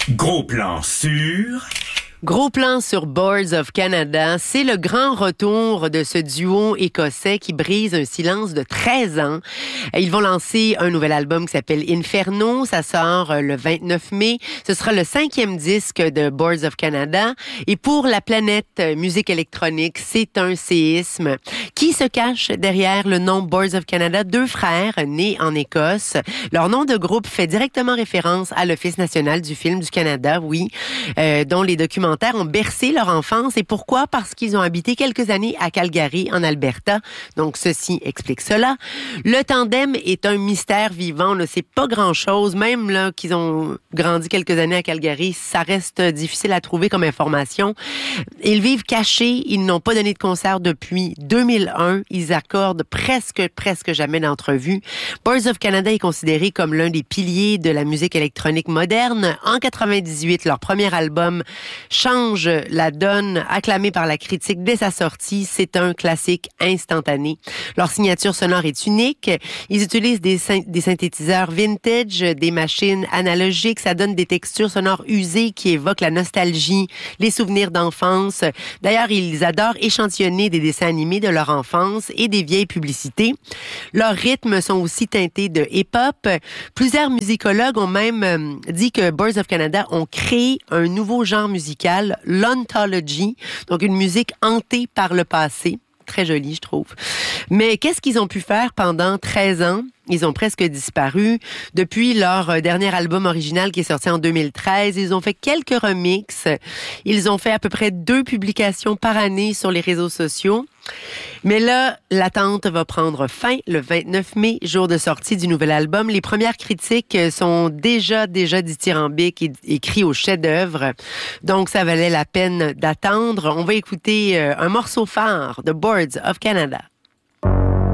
Gros plan sur... Gros plan sur Boards of Canada, c'est le grand retour de ce duo écossais qui brise un silence de 13 ans. Ils vont lancer un nouvel album qui s'appelle Inferno, ça sort le 29 mai. Ce sera le 5e disque de Boards of Canada. Et pour la planète musique électronique, c'est un séisme. Qui se cache derrière le nom Boards of Canada? Deux frères nés en Écosse. Leur nom de groupe fait directement référence à l'Office national du film du Canada, oui, dont les documentaires ont bercé leur enfance. Et pourquoi? Parce qu'ils ont habité quelques années à Calgary, en Alberta. Donc, ceci explique cela. Le tandem est un mystère vivant. On ne sait pas grand-chose. Même là qu'ils ont grandi quelques années à Calgary, ça reste difficile à trouver comme information. Ils vivent cachés. Ils n'ont pas donné de concert depuis 2001. Ils accordent presque jamais d'entrevue. Boards of Canada est considéré comme l'un des piliers de la musique électronique moderne. En 98, leur premier album change la donne, acclamé par la critique dès sa sortie. C'est un classique instantané. Leur signature sonore est unique. Ils utilisent des synthétiseurs vintage, des machines analogiques. Ça donne des textures sonores usées qui évoquent la nostalgie, les souvenirs d'enfance. D'ailleurs, ils adorent échantillonner des dessins animés de leur enfance et des vieilles publicités. Leurs rythmes sont aussi teintés de hip-hop. Plusieurs musicologues ont même dit que Boards of Canada ont créé un nouveau genre musical, l'ontology, donc une musique hantée par le passé. Très joli, je trouve. Mais qu'est-ce qu'ils ont pu faire pendant 13 ans? Ils ont presque disparu. Depuis leur dernier album original qui est sorti en 2013, ils ont fait quelques remixes. Ils ont fait à peu près 2 publications par année sur les réseaux sociaux. Mais là, l'attente va prendre fin le 29 mai, jour de sortie du nouvel album. Les premières critiques sont déjà dithyrambiques et crient au chef-d'œuvre. Donc, ça valait la peine d'attendre. On va écouter un morceau phare de Boards of Canada.